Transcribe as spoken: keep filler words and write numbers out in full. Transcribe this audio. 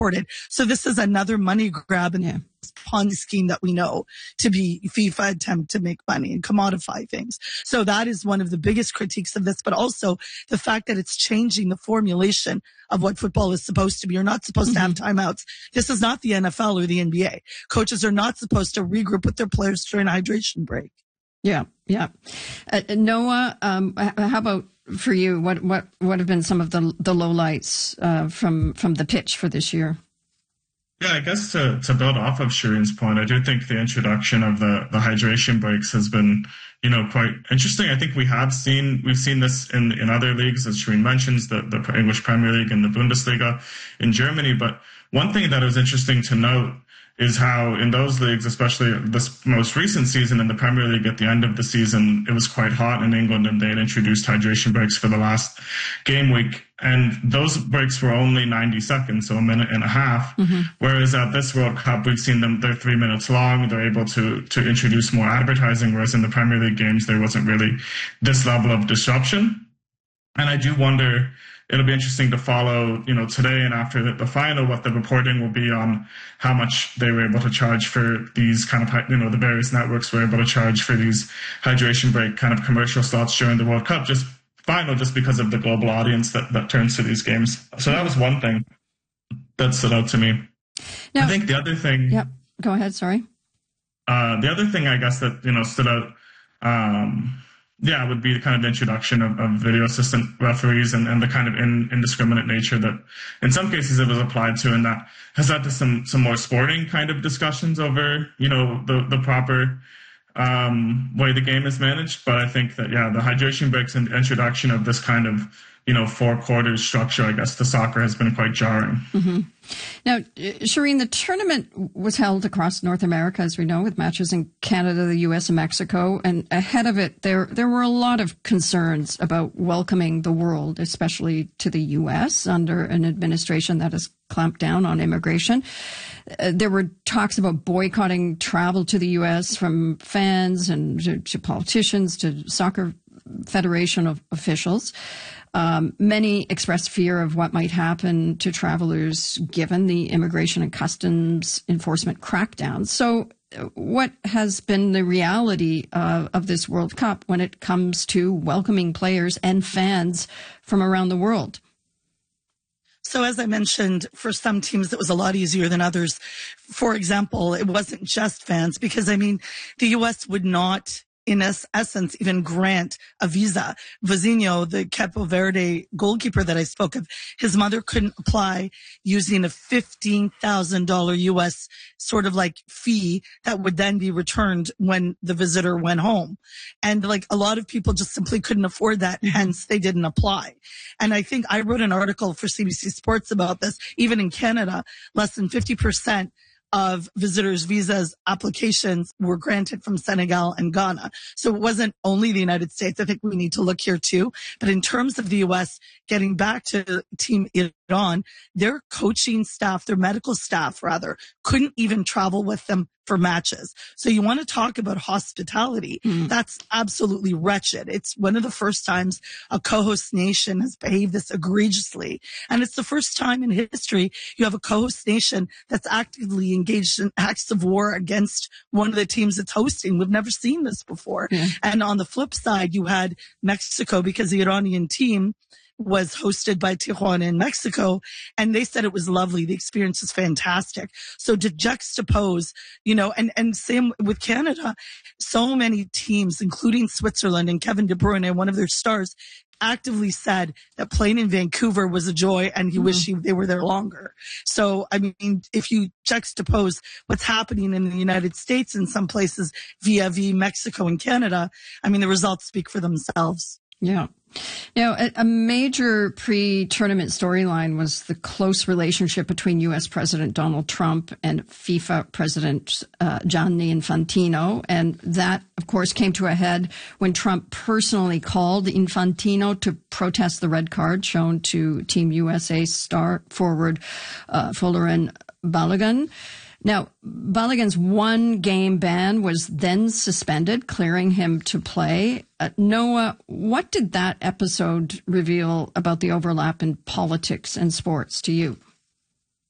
reported. So this is another money grab and yeah. Ponzi scheme that we know to be FIFA attempt to make money and commodify things. So that is one of the biggest critiques of this, but also the fact that it's changing the formulation of what football is supposed to be. You're not supposed mm-hmm. to have timeouts. This is not the N F L or the N B A. Coaches are not supposed to regroup with their players during a hydration break. Yeah, yeah. Uh, Noah, um, how about for you? What what what have been some of the the lowlights uh, from from the pitch for this year? Yeah, I guess to, to build off of Shireen's point, I do think the introduction of the, the hydration breaks has been, you know, quite interesting. I think we have seen, we've seen this in, in other leagues, as Shireen mentions, the, the English Premier League and the Bundesliga in Germany. But one thing that is interesting to note is how in those leagues, especially this most recent season in the Premier League, at the end of the season, it was quite hot in England and they had introduced hydration breaks for the last game week. And those breaks were only ninety seconds, so a minute and a half. Mm-hmm. Whereas at this World Cup, we've seen them, they're three minutes long. They're able to, to introduce more advertising, whereas in the Premier League games, there wasn't really this level of disruption. And I do wonder, it'll be interesting to follow, you know, today and after the, the final, what the reporting will be on how much they were able to charge for these kind of, you know, the various networks were able to charge for these hydration break kind of commercial slots during the World Cup, just final, just because of the global audience that, that turns to these games. So that was one thing that stood out to me. Now, I think the other thing. Yep. Go ahead. Sorry. Uh, the other thing, I guess, that, you know, stood out, um, yeah, would be the kind of introduction of, of video assistant referees and, and the kind of in, indiscriminate nature that in some cases it was applied to, and that has led to some, some more sporting kind of discussions over, you know, the, the proper um, way the game is managed. But I think that, yeah, the hydration breaks and introduction of this kind of, you know, four quarters structure, I guess, to soccer has been quite jarring. Mm-hmm. Now, Shireen, the tournament was held across North America, as we know, with matches in Canada, the U S, and Mexico. And ahead of it, there there were a lot of concerns about welcoming the world, especially to the U S, under an administration that has clamped down on immigration. Uh, there were talks about boycotting travel to the U S from fans and to, to politicians, to soccer federation of officials. Um, many expressed fear of what might happen to travelers given the immigration and customs enforcement crackdown. So uh, what has been the reality uh, of this World Cup when it comes to welcoming players and fans from around the world? So as I mentioned, for some teams, it was a lot easier than others. For example, it wasn't just fans because, I mean, the U S would not, in essence, even grant a visa. Vazino, the Capo Verde goalkeeper that I spoke of, his mother couldn't apply using a fifteen thousand dollars U S sort of like fee that would then be returned when the visitor went home. And like a lot of people just simply couldn't afford that, hence they didn't apply. And I think I wrote an article for C B C Sports about this. Even in Canada, less than fifty percent of visitors' visas applications were granted from Senegal and Ghana. So it wasn't only the United States. I think we need to look here too. But in terms of the U S, getting back to Team Iran, their coaching staff, their medical staff rather, couldn't even travel with them for matches. So you want to talk about hospitality. Mm. That's absolutely wretched. It's one of the first times a co-host nation has behaved this egregiously. And it's the first time in history you have a co-host nation that's actively engaged in acts of war against one of the teams it's hosting. We've never seen this before. Yeah. And on the flip side, you had Mexico, because the Iranian team was hosted by Tijuana in Mexico, and they said it was lovely. The experience was fantastic. So to juxtapose, you know, and, and same with Canada, so many teams, including Switzerland and Kevin De Bruyne, one of their stars, actively said that playing in Vancouver was a joy and he mm-hmm. wished he, they were there longer. So, I mean, if you juxtapose what's happening in the United States in some places vis-a-vis Mexico and Canada, I mean, the results speak for themselves. Yeah. Now, a, a major pre-tournament storyline was the close relationship between U S President Donald Trump and FIFA President uh, Gianni Infantino. And that, of course, came to a head when Trump personally called Infantino to protest the red card shown to Team U S A star forward uh, Folarin Balogun. Now, Balogun's one-game ban was then suspended, clearing him to play. Uh, Noah, what did that episode reveal about the overlap in politics and sports to you?